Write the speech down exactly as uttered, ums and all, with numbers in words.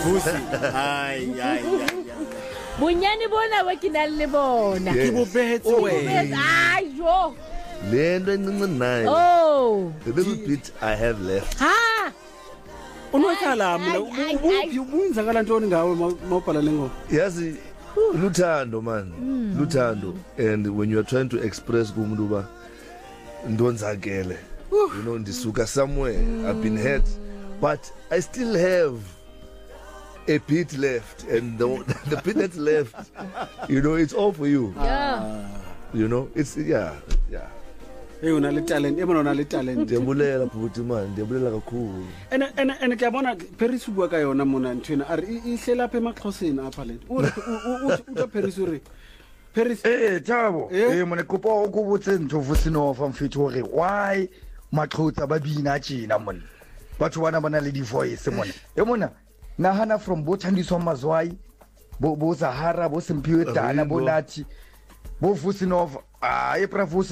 Vusi. Ai ai ai. Bunyani bona wa kinale bona. Ke bo betse wena. Ayo. Lendo encinci nayo. Oh. The little bit I have left. Ha. Unokhala mina ubuphi ubunzakala ntoni ngawe mawubhala lengo? Yazi luthando man. Luthando, and when you are trying to express kumuntu ba ndonzakele. You know, ndisuka somewhere. I've been hurt, but I still have a bit left, and the, the bit that's left, you know, it's all for you. Yeah. You know, it's yeah, yeah. Hey, una le talent, ebona una le talent. Ndiyabulela futhi man, ndiyabulela kakhulu. Ene ene ene ke bona Paris bua ka yona mona nthwena ari ihlela apha emaXhoseni apha le. Uthi Paris uri Paris eh Thabo eh mona kopa ukubutse ntho Vusinova mfethu hore why Maxhosa ba bina tjena mona. Batho bana bana le di voice mona. E mona nahana from bothandiswa mazwai bo bo Sahara bo Simpiwe Dana bo Nathi bo Vusinova ah e pra